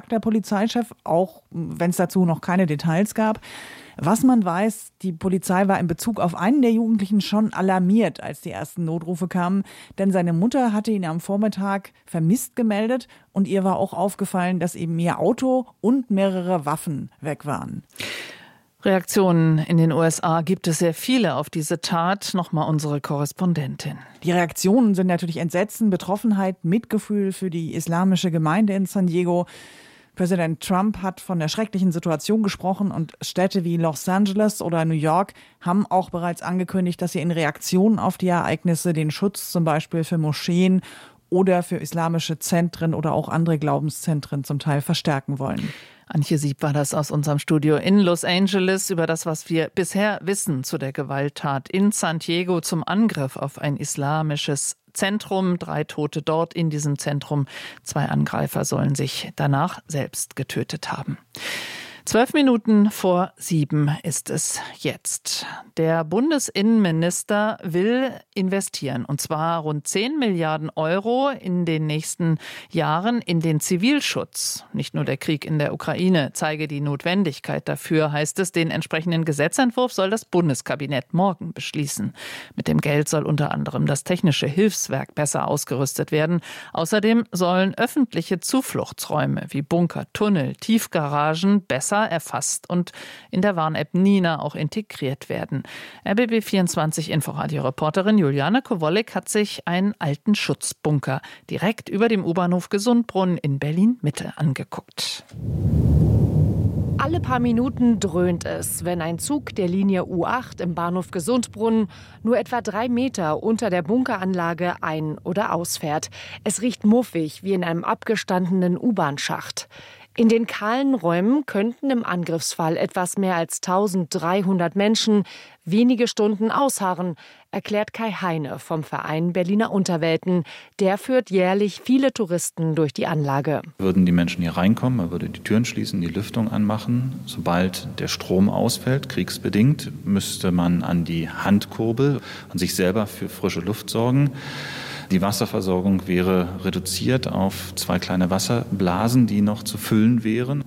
sagt der Polizeichef, auch wenn es dazu noch keine Details gab. Was man weiß, die Polizei war in Bezug auf einen der Jugendlichen schon alarmiert, als die ersten Notrufe kamen. Denn seine Mutter hatte ihn am Vormittag vermisst gemeldet und ihr war auch aufgefallen, dass eben ihr Auto und mehrere Waffen weg waren. Reaktionen in den USA gibt es sehr viele auf diese Tat. Nochmal unsere Korrespondentin. Die Reaktionen sind natürlich Entsetzen, Betroffenheit, Mitgefühl für die islamische Gemeinde in San Diego. Präsident Trump hat von der schrecklichen Situation gesprochen und Städte wie Los Angeles oder New York haben auch bereits angekündigt, dass sie in Reaktion auf die Ereignisse den Schutz zum Beispiel für Moscheen oder für islamische Zentren oder auch andere Glaubenszentren zum Teil verstärken wollen. Antje Sieb war das aus unserem Studio in Los Angeles über das, was wir bisher wissen zu der Gewalttat in San Diego zum Angriff auf ein islamisches Zentrum. 3 Tote dort in diesem Zentrum. 2 Angreifer sollen sich danach selbst getötet haben. 12 Minuten vor 7 ist es jetzt. Der Bundesinnenminister will investieren, und zwar rund 10 Milliarden Euro in den nächsten Jahren in den Zivilschutz. Nicht nur der Krieg in der Ukraine zeige die Notwendigkeit dafür, heißt es. Den entsprechenden Gesetzentwurf soll das Bundeskabinett morgen beschließen. Mit dem Geld soll unter anderem das Technische Hilfswerk besser ausgerüstet werden. Außerdem sollen öffentliche Zufluchtsräume wie Bunker, Tunnel, Tiefgaragen besser erfasst und in der Warn-App Nina auch integriert werden. RBB24 Inforadio-Reporterin Juliane Kowolek hat sich einen alten Schutzbunker direkt über dem U-Bahnhof Gesundbrunnen in Berlin-Mitte angeguckt. Alle paar Minuten dröhnt es, wenn ein Zug der Linie U8 im Bahnhof Gesundbrunnen nur etwa 3 Meter unter der Bunkeranlage ein- oder ausfährt. Es riecht muffig wie in einem abgestandenen U-Bahn-Schacht. In den kahlen Räumen könnten im Angriffsfall etwas mehr als 1300 Menschen wenige Stunden ausharren, erklärt Kai Heine vom Verein Berliner Unterwelten. Der führt jährlich viele Touristen durch die Anlage. Würden die Menschen hier reinkommen, man würde die Türen schließen, die Lüftung anmachen. Sobald der Strom ausfällt, kriegsbedingt, müsste man an die Handkurbel und sich selber für frische Luft sorgen. Die Wasserversorgung wäre reduziert auf 2 kleine Wasserblasen, die noch zu füllen wären.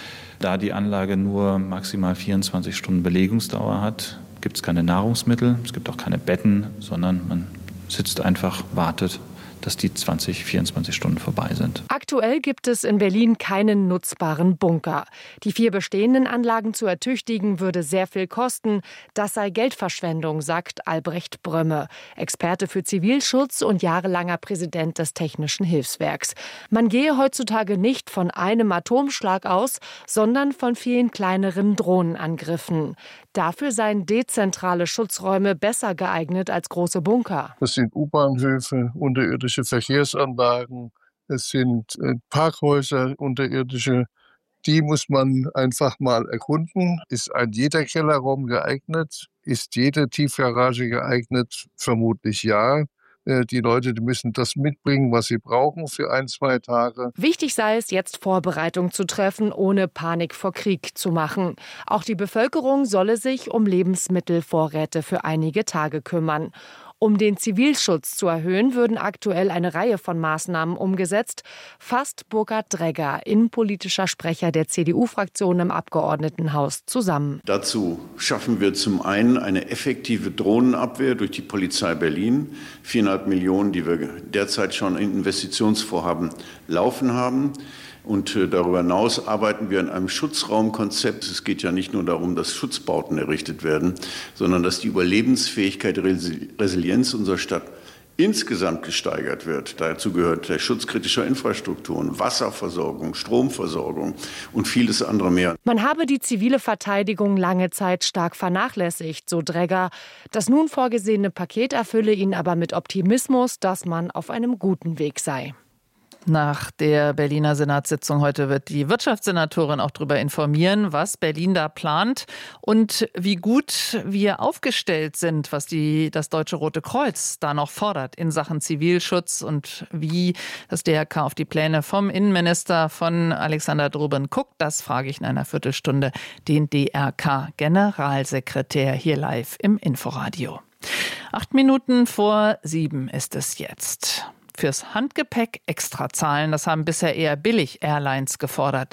Da die Anlage nur maximal 24 Stunden Belegungsdauer hat, gibt es keine Nahrungsmittel, es gibt auch keine Betten, sondern man sitzt einfach, wartet, dass die 24 Stunden vorbei sind. Aktuell gibt es in Berlin keinen nutzbaren Bunker. Die 4 bestehenden Anlagen zu ertüchtigen, würde sehr viel kosten. Das sei Geldverschwendung, sagt Albrecht Brömme, Experte für Zivilschutz und jahrelanger Präsident des Technischen Hilfswerks. Man gehe heutzutage nicht von einem Atomschlag aus, sondern von vielen kleineren Drohnenangriffen. Dafür seien dezentrale Schutzräume besser geeignet als große Bunker. Das sind U-Bahnhöfe, unterirdische Verkehrsanlagen, es sind Parkhäuser, unterirdische. Die muss man einfach mal erkunden. Ist ein jeder Kellerraum geeignet? Ist jede Tiefgarage geeignet? Vermutlich ja. Die Leute, die müssen das mitbringen, was sie brauchen für 1-2 Tage. Wichtig sei es, jetzt Vorbereitungen zu treffen, ohne Panik vor Krieg zu machen. Auch die Bevölkerung solle sich um Lebensmittelvorräte für einige Tage kümmern. Um den Zivilschutz zu erhöhen, würden aktuell eine Reihe von Maßnahmen umgesetzt, fasst Burkhard Dregger, innenpolitischer Sprecher der CDU-Fraktion im Abgeordnetenhaus, zusammen. Dazu schaffen wir zum einen eine effektive Drohnenabwehr durch die Polizei Berlin, 4,5 Millionen, die wir derzeit schon in Investitionsvorhaben laufen haben. Und darüber hinaus arbeiten wir an einem Schutzraumkonzept. Es geht ja nicht nur darum, dass Schutzbauten errichtet werden, sondern dass die Überlebensfähigkeit, Resilienz unserer Stadt insgesamt gesteigert wird. Dazu gehört der Schutz kritischer Infrastrukturen, Wasserversorgung, Stromversorgung und vieles andere mehr. Man habe die zivile Verteidigung lange Zeit stark vernachlässigt, so Dregger. Das nun vorgesehene Paket erfülle ihn aber mit Optimismus, dass man auf einem guten Weg sei. Nach der Berliner Senatssitzung heute wird die Wirtschaftssenatorin auch darüber informieren, was Berlin da plant und wie gut wir aufgestellt sind, was das Deutsche Rote Kreuz da noch fordert in Sachen Zivilschutz und wie das DRK auf die Pläne vom Innenminister von Alexander Dobrindt guckt. Das frage ich in einer Viertelstunde den DRK-Generalsekretär hier live im Inforadio. 8 Minuten vor 7 ist es jetzt. Fürs Handgepäck extra zahlen, das haben bisher eher Billig-Airlines gefordert.